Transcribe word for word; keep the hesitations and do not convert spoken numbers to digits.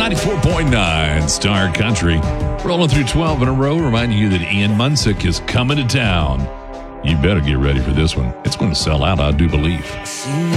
ninety-four point nine Star Country. Rolling through twelve in a row, reminding you that Ian Munsick is coming to town. You better get ready for this one. It's going to sell out, I do believe.